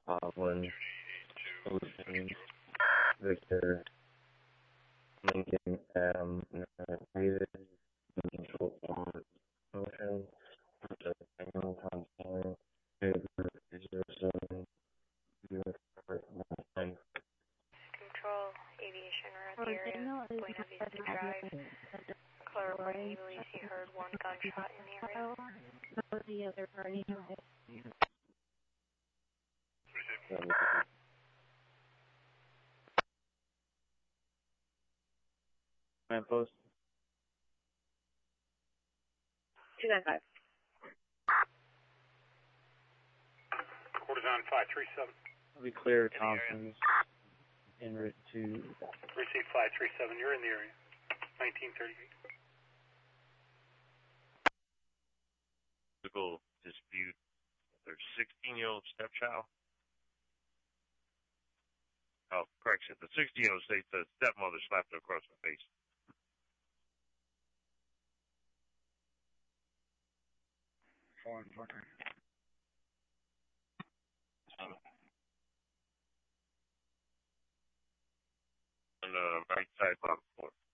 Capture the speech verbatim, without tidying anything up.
Hovland, Ocean, Victor, Lincoln, Adam, David, Control on Ocean, Daniel Constantine, David, zero seven, zero four, nine. Control aviation around the area, Buena Vista Drive. Claire reporting he believes he heard one gunshot in the area. The other party drive. Man post. two nine five. Quarters on five three seven. I'll be clear, Thompson's en route to. Receive five three seven, you're in the area. nineteen thirty-eight. Physical dispute. Their sixteen-year-old stepchild. Oh, correction. The sixteen-year-old states the stepmother slapped her across the face. Foreign fucker. On the right side, bottom floor.